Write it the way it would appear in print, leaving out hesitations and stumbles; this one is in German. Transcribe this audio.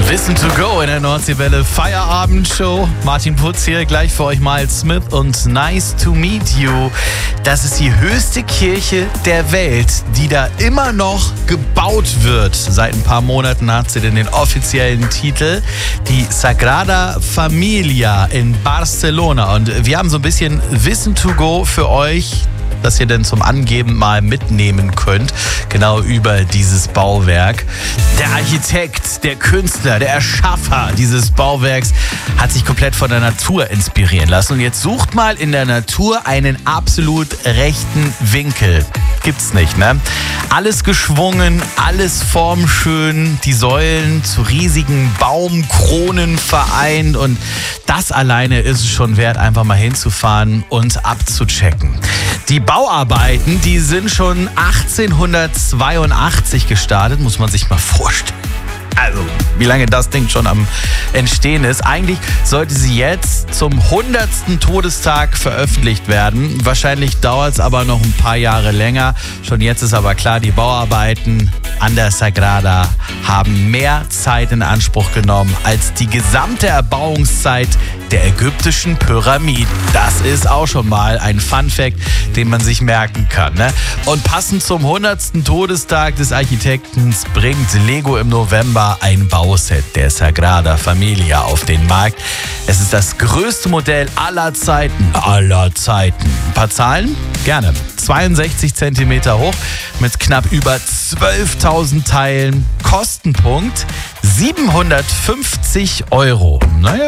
Wissen to go in der Nordseewelle Feierabendshow. Martin Putz hier, gleich für euch Miles Smith und Nice to Meet You. Das ist die höchste Kirche der Welt, die da immer noch gebaut wird. Seit ein paar Monaten hat sie den offiziellen Titel, die Sagrada Familia in Barcelona. Und wir haben so ein bisschen Wissen to go für euch, das ihr denn zum Angeben mal mitnehmen könnt, genau über dieses Bauwerk. Der Architekt, der Künstler, der Erschaffer dieses Bauwerks hat sich komplett von der Natur inspirieren lassen. Und jetzt sucht mal in der Natur einen absolut rechten Winkel. Gibt's nicht, ne? Alles geschwungen, alles formschön, die Säulen zu riesigen Baumkronen vereint. Und das alleine ist es schon wert, einfach mal hinzufahren und abzuchecken. Die Bauarbeiten, die sind schon 1882 gestartet, muss man sich mal vorstellen. Also, wie lange das Ding schon am Entstehen ist. Eigentlich sollte sie jetzt zum 100. Todestag veröffentlicht werden. Wahrscheinlich dauert es aber noch ein paar Jahre länger. Schon jetzt ist aber klar, die Bauarbeiten an der Sagrada haben mehr Zeit in Anspruch genommen als die gesamte Erbauungszeit der ägyptischen Pyramiden. Das ist auch schon mal ein Funfact, den man sich merken kann, ne? Und passend zum 100. Todestag des Architekten bringt Lego im November ein Bauset der Sagrada Familia auf den Markt. Es ist das größte Modell aller Zeiten. Ein paar Zahlen? Gerne. 62 cm hoch mit knapp über 12.000 Teilen. Kostenpunkt 750 €. Naja,